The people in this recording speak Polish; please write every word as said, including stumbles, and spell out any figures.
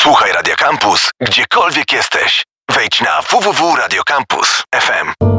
Słuchaj Radio Campus, gdziekolwiek jesteś. Wejdź na w w w kropka radio campus kropka f m.